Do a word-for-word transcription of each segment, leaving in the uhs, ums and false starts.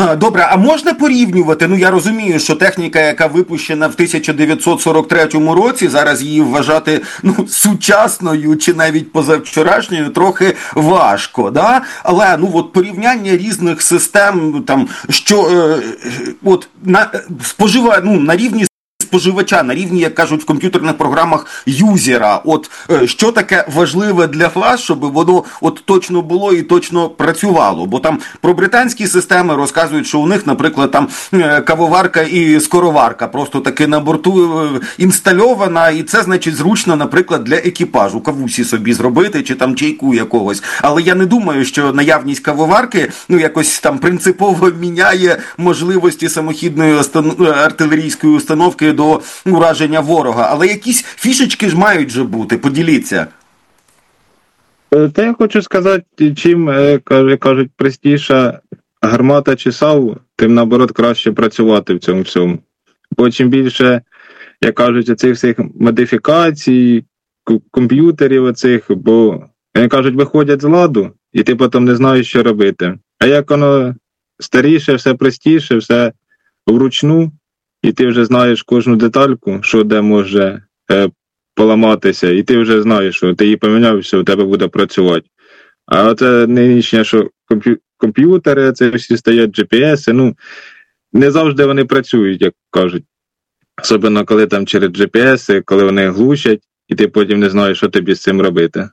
Добре, а можна порівнювати? Ну, я розумію, що техніка, яка випущена в тисяча дев'ятсот сорок третьому році, зараз її вважати, ну, сучасною чи навіть позавчорашньою трохи важко, да? Але, ну, от порівняння різних систем, там, що, е, от, на, спожива, ну, на рівні споживача, на рівні, як кажуть в комп'ютерних програмах, юзера. От що таке важливе для вас, щоб воно от точно було і точно працювало? Бо там про британські системи розказують, що у них, наприклад, там кавоварка і скороварка просто таки на борту інстальована, і це, значить, зручно, наприклад, для екіпажу. Кавусі собі зробити, чи там чайку якогось. Але я не думаю, що наявність кавоварки, ну, якось там принципово міняє можливості самохідної артилерійської установки до ураження ворога. Але якісь фішечки ж мають же бути. Поділіться. Та я хочу сказати, чим, кажуть, простіша гармата чи САУ, тим, наоборот, краще працювати в цьому всьому. Бо чим більше, як кажуть, оцих всіх модифікацій, комп'ютерів оцих, бо, як кажуть, виходять з ладу, і ти потім не знаєш, що робити. А як воно старіше, все простіше, все вручну, і ти вже знаєш кожну детальку, що де може е, поламатися, і ти вже знаєш, що ти її поміняв, все, у тебе буде працювати. А це нинішнє, що комп'ю- комп'ютери, це всі стоять джі пі ес, ну, не завжди вони працюють, як кажуть. Особливо, коли там через джі пі ес, коли вони глушать, і ти потім не знаєш, що тобі з цим робити.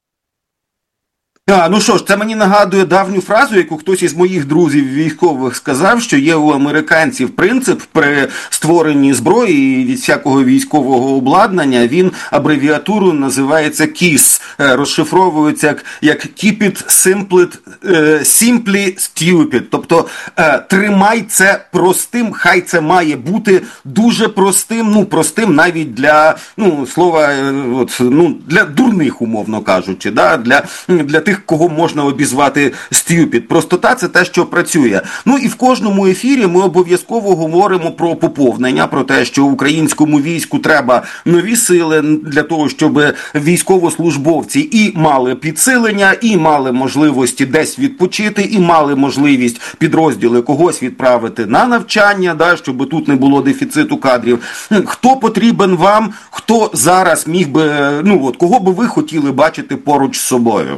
А, ну що ж, це мені нагадує давню фразу, яку хтось із моїх друзів військових сказав, що є у американців принцип при створенні зброї і від всякого військового обладнання, він абревіатуру називається кіс, розшифровується як, як Keep it simple, simply stupid, тобто тримай це простим, хай це має бути дуже простим, ну простим навіть для, ну, слова, от, ну, для дурних, умовно кажучи, да? для, для тих, кого можна обізвати stupid. Простота – це те, що працює. Ну і в кожному ефірі ми обов'язково говоримо про поповнення, про те, що українському війську треба нові сили для того, щоб військовослужбовці і мали підсилення, і мали можливості десь відпочити, і мали можливість підрозділи когось відправити на навчання, да, щоб тут не було дефіциту кадрів. Хто потрібен вам, хто зараз міг би, ну от, кого би ви хотіли бачити поруч з собою?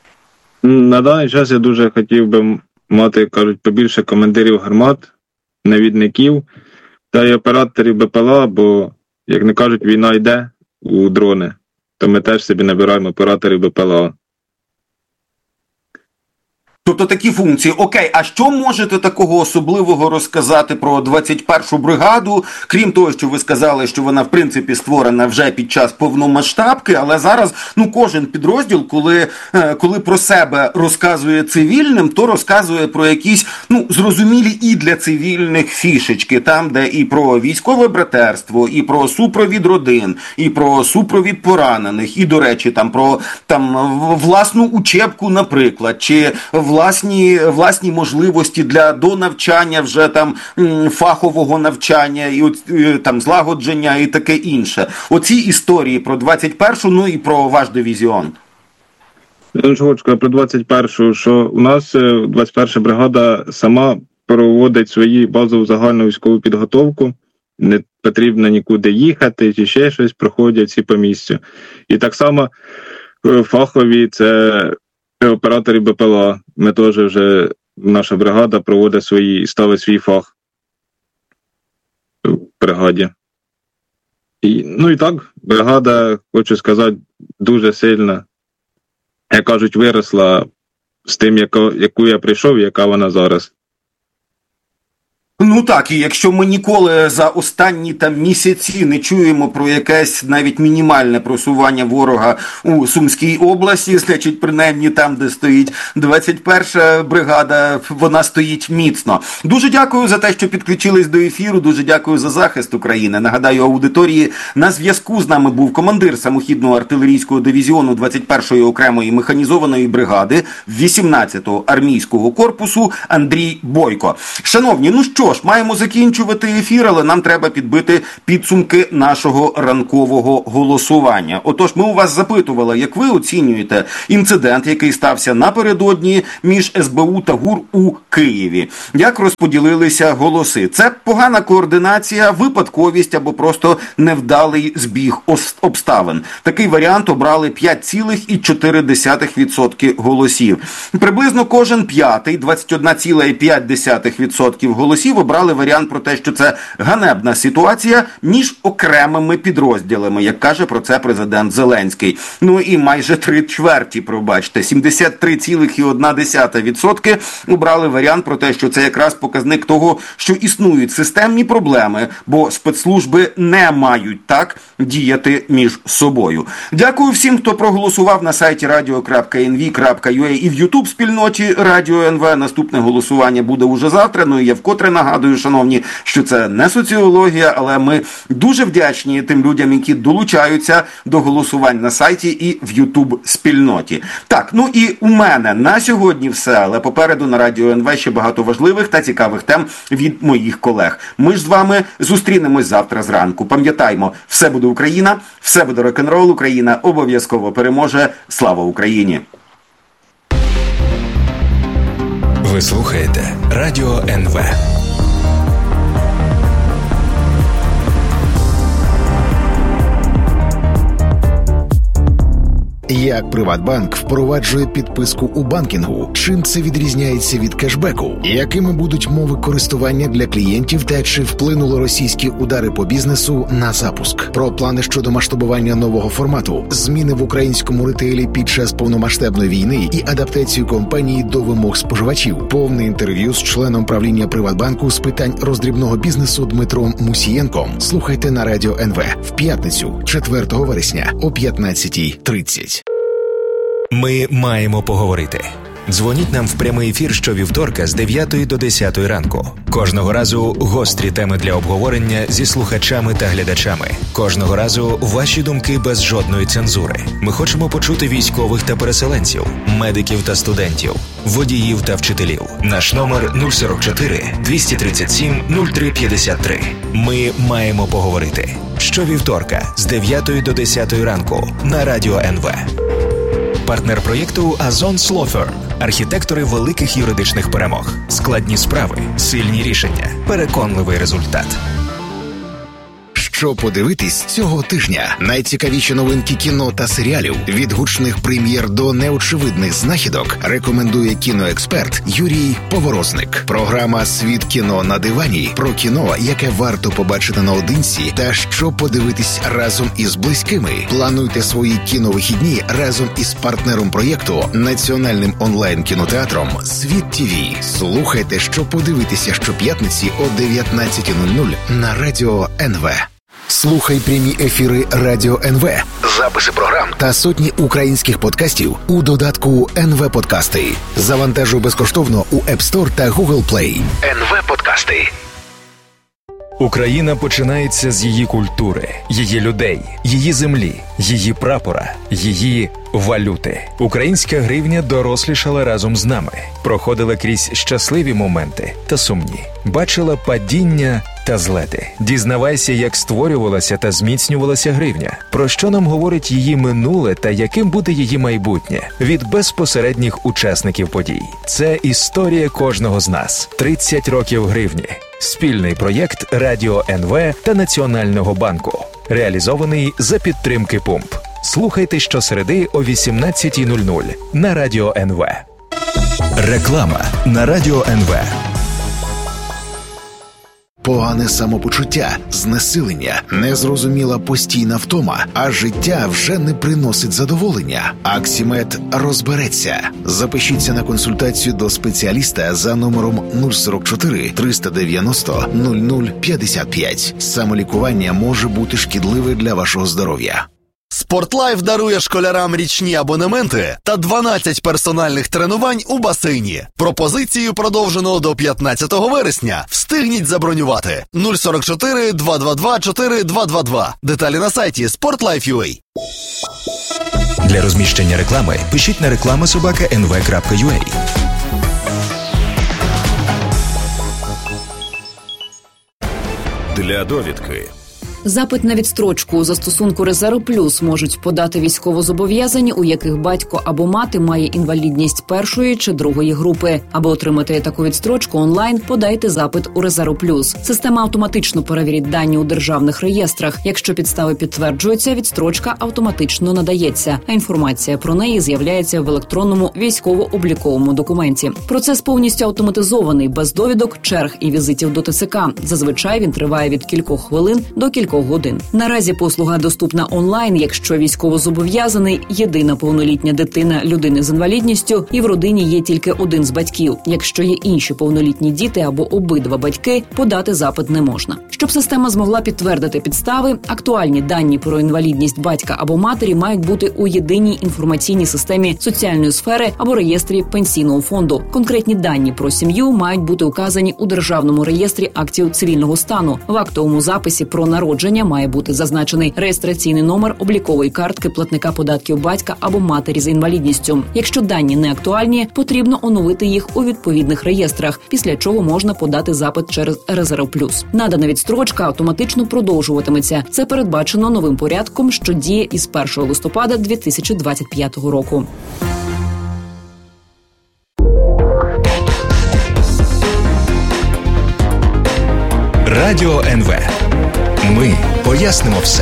На даний час я дуже хотів би мати, кажуть, побільше командирів гармат, навідників та й операторів бе пе ел а, бо, як не кажуть, війна йде у дрони, то ми теж собі набираємо операторів бе пе ел а. Тобто такі функції. Окей, а що можете такого особливого розказати про двадцять першу бригаду? Крім того, що ви сказали, що вона, в принципі, створена вже під час повномасштабки, але зараз, ну, кожен підрозділ, коли, коли про себе розказує цивільним, то розказує про якісь, ну, зрозумілі і для цивільних фішечки, там, де і про військове братерство, і про супровід родин, і про супровід поранених, і, до речі, там, про там, власну учебку, наприклад, чи власні, власні можливості для донавчання вже там фахового навчання і от, там злагодження і таке інше. Оці історії про двадцять першу, ну і про ваш дивізіон. Я хочу сказати про двадцять першу, що у нас двадцять перша бригада сама проводить свою базову загальну військову підготовку. Не потрібно нікуди їхати чи ще щось, проходять всі по місцю. І так само фахові це операторів бе пе ел а. Ми теж вже, наша бригада проводить свої, ставить свій фах в бригаді. І, ну і так, бригада, хочу сказати, дуже сильна, як кажуть, виросла з тим, яко, яку я прийшов, яка вона зараз. Ну так, і якщо ми ніколи за останні там місяці не чуємо про якесь навіть мінімальне просування ворога у Сумській області, значить, принаймні там, де стоїть двадцять перша бригада, вона стоїть міцно. Дуже дякую за те, що підключились до ефіру, дуже дякую за захист України. Нагадаю аудиторії, на зв'язку з нами був командир самохідного артилерійського дивізіону двадцять першої окремої механізованої бригади вісімнадцятого армійського корпусу Андрій Бойко. Шановні, ну що Отож, маємо закінчувати ефір, але нам треба підбити підсумки нашого ранкового голосування. Отож, ми у вас запитували, як ви оцінюєте інцидент, який стався напередодні між ес бе у та ГУР у Києві. Як розподілилися голоси? Це погана координація, випадковість або просто невдалий збіг обставин. Такий варіант обрали п'ять цілих чотири десятих відсотка голосів. Приблизно кожен п'ятий, двадцять один цілих п'ять десятих відсотка голосів, обрали варіант про те, що це ганебна ситуація між окремими підрозділами, як каже про це президент Зеленський. Ну і майже три чверті, пробачте, сімдесят три цілих одна десята відсотка обрали варіант про те, що це якраз показник того, що існують системні проблеми, бо спецслужби не мають так діяти між собою. Дякую всім, хто проголосував на сайті радіо крапка ен ві крапка ю а і в Ютуб-спільноті Радіо ен ве. Наступне голосування буде уже завтра. Ну і я вкотре нагадую, шановні, що це не соціологія, але ми дуже вдячні тим людям, які долучаються до голосувань на сайті і в Ютуб-спільноті. Так, ну і у мене на сьогодні все, але попереду на Радіо ен ве ще багато важливих та цікавих тем від моїх колег. Ми ж з вами зустрінемось завтра зранку. Пам'ятаймо, все буде Україна, все буде рок-н-рол, Україна обов'язково переможе. Слава Україні! Ви слухаєте Радіо ен ве. Як Приватбанк впроваджує підписку у банкінгу? Чим це відрізняється від кешбеку? Якими будуть мови користування для клієнтів та чи вплинули російські удари по бізнесу на запуск? Про плани щодо масштабування нового формату, зміни в українському ретейлі під час повномасштабної війни і адаптацію компанії до вимог споживачів. Повне інтерв'ю з членом правління Приватбанку з питань роздрібного бізнесу Дмитром Мусієнком. Слухайте на Радіо ен ве в п'ятницю, четвертого вересня о п'ятнадцятій тридцять. Ми маємо поговорити. Дзвоніть нам в прямий ефір щовівторка з дев'ятої до десятої ранку. Кожного разу гострі теми для обговорення зі слухачами та глядачами. Кожного разу ваші думки без жодної цензури. Ми хочемо почути військових та переселенців, медиків та студентів, водіїв та вчителів. Наш номер нуль сорок чотири двісті тридцять сім нуль три п'ятдесят три. Ми маємо поговорити. Щовівторка з дев'ятої до десятої ранку на Радіо ен ве. Партнер проєкту Azons Law Firm. Архітектори великих юридичних перемог. Складні справи, сильні рішення, переконливий результат. Що подивитись цього тижня? Найцікавіші новинки кіно та серіалів. Від гучних прем'єр до неочевидних знахідок рекомендує кіноексперт Юрій Поворозник. Програма «Світ кіно на дивані» про кіно, яке варто побачити наодинці та що подивитись разом із близькими. Плануйте свої кіновихідні разом із партнером проєкту, національним онлайн-кінотеатром «Світ ТІВІ». Слухайте, що подивитися щоп'ятниці о дев'ятнадцятій нуль нуль на Радіо ен ве. Слухай прямі ефіри Радіо ен ве, записи програм та сотні українських подкастів у додатку ен ве Подкасти. Завантажуй безкоштовно у App Store та Google Play. ен ве Подкасти. Україна починається з її культури, її людей, її землі, її прапора, її валюти. Українська гривня дорослішала разом з нами, проходила крізь щасливі моменти та сумні, бачила падіння та злети. Дізнавайся, як створювалася та зміцнювалася гривня, про що нам говорить її минуле та яким буде її майбутнє від безпосередніх учасників подій. Це історія кожного з нас. тридцять років гривні. Спільний проєкт Радіо ен ве та Національного банку. Реалізований за підтримки Пумп. Слухайте щосереди о вісімнадцятій нуль нуль на Радіо ен ве. Реклама на Радіо ен ве. Погане самопочуття, знесилення, незрозуміла постійна втома, а життя вже не приносить задоволення. Аксімед розбереться. Запишіться на консультацію до спеціаліста за номером нуль сорок чотири триста дев'яносто нуль нуль п'ятдесят п'ять. Самолікування може бути шкідливе для вашого здоров'я. Спортлайф дарує школярам річні абонементи та дванадцять персональних тренувань у басейні. Пропозицію продовжено до п'ятнадцятого вересня. Встигніть забронювати. нуль сорок чотири два два два чотири два два два. Деталі на сайті спортлайф крапка ю а. Для розміщення реклами пишіть на реклама собака ен ве крапка ю а. Для довідки. Запит на відстрочку у застосунку «Резерв Плюс» можуть подати військовозобов'язані, у яких батько або мати має інвалідність першої чи другої групи. Аби отримати таку відстрочку онлайн, подайте запит у «Резерв Плюс». Система автоматично перевірить дані у державних реєстрах. Якщо підстави підтверджуються, відстрочка автоматично надається, а інформація про неї з'являється в електронному військово-обліковому документі. Процес повністю автоматизований, без довідок, черг і візитів до Те Це Ка. Зазвичай він триває від кількох хвилин до кількох годин. Наразі послуга доступна онлайн, якщо військовозобов'язаний, єдина повнолітня дитина людини з інвалідністю і в родині є тільки один з батьків. Якщо є інші повнолітні діти або обидва батьки, подати запит не можна. Щоб система змогла підтвердити підстави, актуальні дані про інвалідність батька або матері мають бути у єдиній інформаційній системі соціальної сфери або реєстрі пенсійного фонду. Конкретні дані про сім'ю мають бути указані у Державному реєстрі актів цивільного стану. В актовому записі про народження має бути зазначений реєстраційний номер облікової картки платника податків батька або матері з інвалідністю. Якщо дані не актуальні, потрібно оновити їх у відповідних реєстрах, після чого можна подати запит через «Резерв Плюс». Надана відстрочка автоматично продовжуватиметься. Це передбачено новим порядком, що діє із першого листопада дві тисячі двадцять п'ятого року. Радіо ен ве. Ми пояснимо все.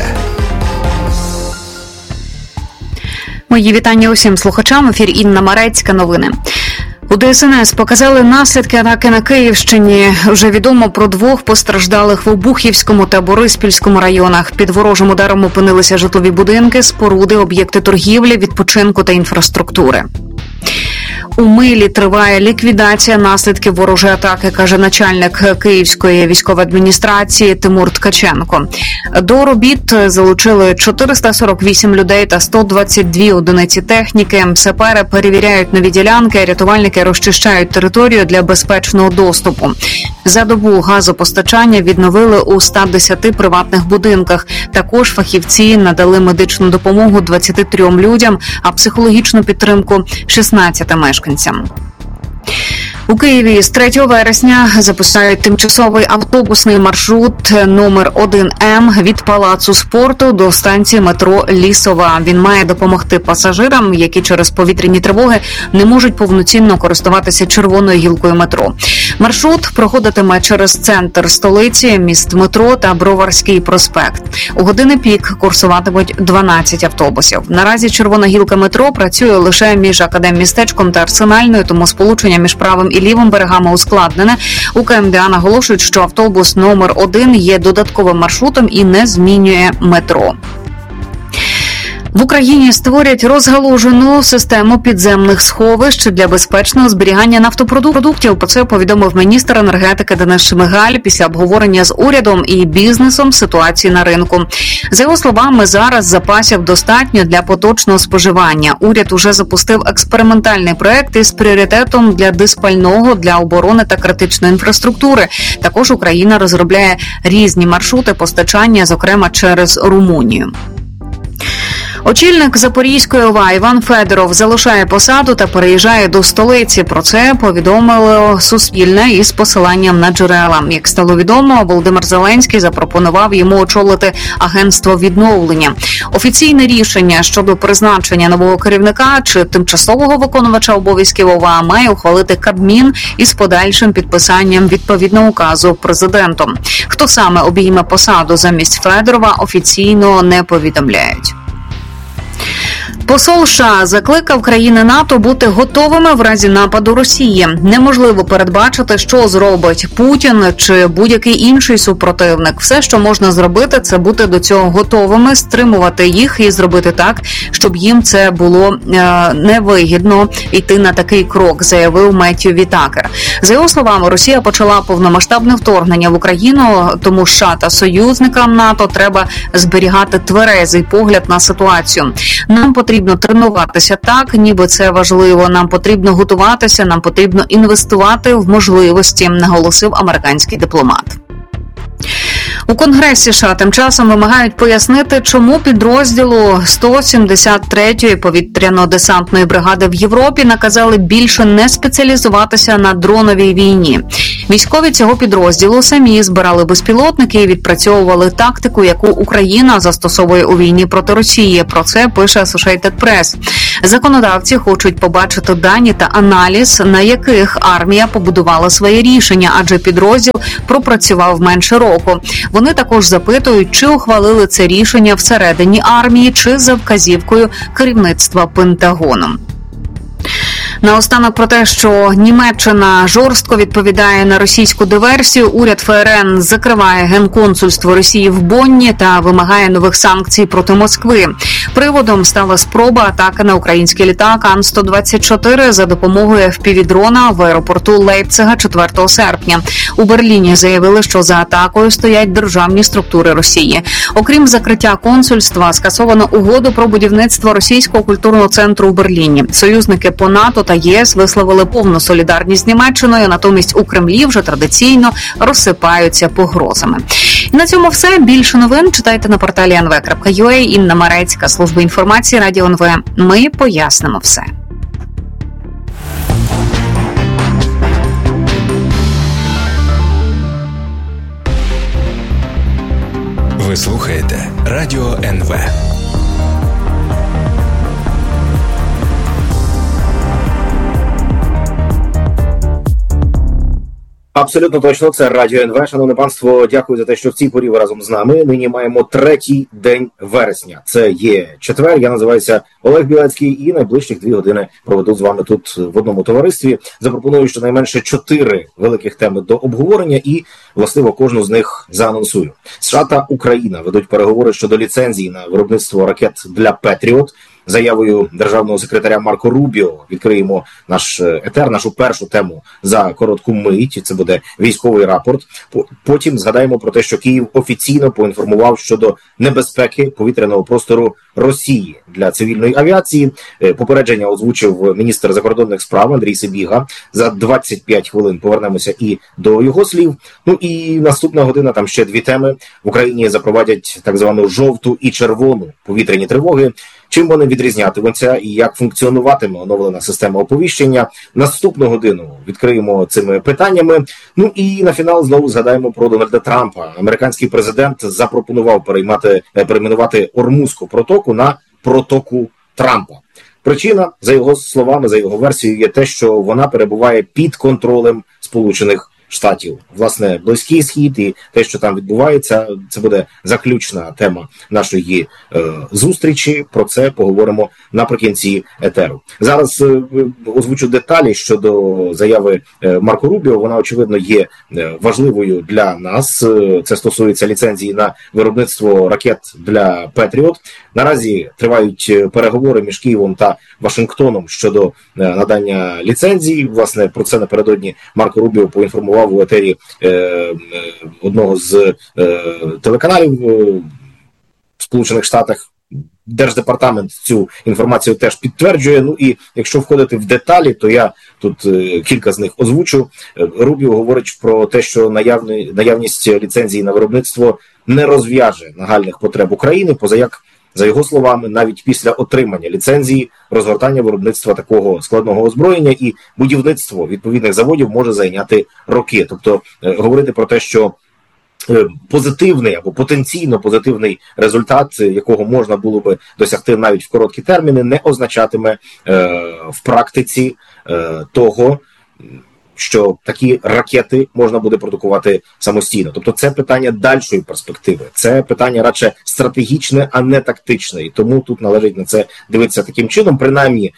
Мої вітання усім слухачам. Ефір Інна Марецька. Новини. У Де Ес En Ес показали наслідки атаки на Київщині. Вже відомо про двох постраждалих в Обухівському та Бориспільському районах. Під ворожим ударом опинилися житлові будинки, споруди, об'єкти торгівлі, відпочинку та інфраструктури. У Милі триває ліквідація наслідків ворожої атаки, каже начальник Київської військової адміністрації Тимур Ткаченко. До робіт залучили чотириста сорок вісім людей та сто двадцять дві одиниці техніки. Сапери перевіряють нові ділянки, рятувальники розчищають територію для безпечного доступу. За добу газопостачання відновили у ста десяти приватних будинках. Також фахівці надали медичну допомогу двадцяти трьом людям, а психологічну підтримку шістнадцяти мешканцям. У Києві з третього вересня запускають тимчасовий автобусний маршрут номер один М від Палацу спорту до станції метро Лісова. Він має допомогти пасажирам, які через повітряні тривоги не можуть повноцінно користуватися червоною гілкою метро. Маршрут проходитиме через центр столиці, міст метро та Броварський проспект. У години пік курсуватимуть дванадцять автобусів. Наразі червона гілка метро працює лише між Академмістечком та Арсенальною, тому сполучення між правим і лівим берегами ускладнене. У Ка Ем Де А наголошують, що автобус номер один є додатковим маршрутом і не змінює метро. В Україні створять розгалужену систему підземних сховищ для безпечного зберігання нафтопродуктів. Про це повідомив міністр енергетики Денис Шмигаль після обговорення з урядом і бізнесом ситуації на ринку. За його словами, зараз запасів достатньо для поточного споживання. Уряд уже запустив експериментальний проект із пріоритетом для диспального, для оборони та критичної інфраструктури. Також Україна розробляє різні маршрути постачання, зокрема через Румунію. Очільник Запорізької О В А Іван Федоров залишає посаду та переїжджає до столиці. Про це повідомило Суспільне із посиланням на джерела. Як стало відомо, Володимир Зеленський запропонував йому очолити агентство відновлення. Офіційне рішення щодо призначення нового керівника чи тимчасового виконувача обов'язків О В А має ухвалити Кабмін із подальшим підписанням відповідного указу президентом. Хто саме обійме посаду замість Федорова, офіційно не повідомляють. Посол США закликав країни НАТО бути готовими в разі нападу Росії. Неможливо передбачити, що зробить Путін чи будь-який інший супротивник. Все, що можна зробити, це бути до цього готовими, стримувати їх і зробити так, щоб їм це було е, невигідно йти на такий крок, заявив Меттью Вітакер. За його словами, Росія почала повномасштабне вторгнення в Україну, тому США та союзникам НАТО треба зберігати тверезий погляд на ситуацію. Нам потрібно Потрібно тренуватися так, ніби це важливо. Нам потрібно готуватися, нам потрібно інвестувати в можливості, наголосив американський дипломат. У Конгресі США тим часом вимагають пояснити, чому підрозділу сто сімдесят третьої повітряно-десантної бригади в Європі наказали більше не спеціалізуватися на дроновій війні. Військові цього підрозділу самі збирали безпілотники і відпрацьовували тактику, яку Україна застосовує у війні проти Росії. Про це пише Associated Press. Законодавці хочуть побачити дані та аналіз, на яких армія побудувала своє рішення, адже підрозділ пропрацював менше року. Вони також запитують, чи ухвалили це рішення всередині армії, чи за вказівкою керівництва Пентагону. Наостанок про те, що Німеччина жорстко відповідає на російську диверсію, уряд ФРН закриває генконсульство Росії в Бонні та вимагає нових санкцій проти Москви. Приводом стала спроба атаки на український літак Ан сто двадцять чотири за допомогою еф пі ві-дрона в аеропорту Лейпцига четвертого серпня. У Берліні заявили, що за атакою стоять державні структури Росії. Окрім закриття консульства, скасовано угоду про будівництво російського культурного центру у Берліні. Союзники по НАТО та ЄС висловили повну солідарність з Німеччиною, натомість у Кремлі вже традиційно розсипаються погрозами. І на цьому все. Більше новин читайте на порталі ен ве крапка ю а. Інна Марецька, служба інформації Радіо ен ве. Ми пояснимо все. Ви слухаєте Радіо ен ве. Абсолютно точно, це Радіо ен ве. Шановне панство, дякую за те, що в цій порі ви разом з нами. Нині маємо третій день вересня. Це є четвер, я називаюся Олег Білецький і найближчих дві години проведу з вами тут в одному товаристві. Запропоную щонайменше чотири великих теми до обговорення і, властиво, кожну з них заанонсую. США та Україна ведуть переговори щодо ліцензії на виробництво ракет для Петріот. Заявою державного секретаря Марко Рубіо відкриємо наш етер, нашу першу тему за коротку мить. Це буде військовий рапорт. Потім згадаємо про те, що Київ офіційно поінформував щодо небезпеки повітряного простору Росії для цивільної авіації. Попередження озвучив міністр закордонних справ Андрій Сибіга. За двадцять п'ять хвилин повернемося і до його слів. Ну і наступна година, там ще дві теми. В Україні запровадять так звану жовту і червону повітряні тривоги. Чим вони відрізнятимуться і як функціонуватиме оновлена система оповіщення. Наступну годину відкриємо цими питаннями. Ну і на фінал знову згадаємо про Дональда Трампа. Американський президент запропонував переймати, перейменувати Ормузьку протоку на протоку Трампа. Причина, за його словами, за його версією, є те, що вона перебуває під контролем Сполучених Штатів. Власне, Близький Схід і те, що там відбувається, це буде заключна тема нашої е, зустрічі. Про це поговоримо наприкінці етеру. Зараз е, озвучу деталі щодо заяви е, Марко Рубіо. Вона, очевидно, є е, важливою для нас. Е, це стосується ліцензії на виробництво ракет для Петріот. Наразі тривають переговори між Києвом та Вашингтоном щодо е, надання ліцензії. Власне, про це напередодні Марко Рубіо поінформував у етері е, е, одного з е, телеканалів е, в Сполучених Штатах. Держдепартамент цю інформацію теж підтверджує. Ну і якщо входити в деталі, то я тут е, кілька з них озвучу. Рубіо говорить про те, що наявні, наявність ліцензії на виробництво не розв'яже нагальних потреб України, поза як, за його словами, навіть після отримання ліцензії розгортання виробництва такого складного озброєння і будівництво відповідних заводів може зайняти роки. Тобто е, говорити про те, що е, позитивний або потенційно позитивний результат, якого можна було би досягти навіть в короткі терміни, не означатиме е, в практиці е, того, що такі ракети можна буде продукувати самостійно. Тобто це питання дальшої перспективи, це питання радше стратегічне, а не тактичне. І тому тут належить на це дивитися таким чином, принаймні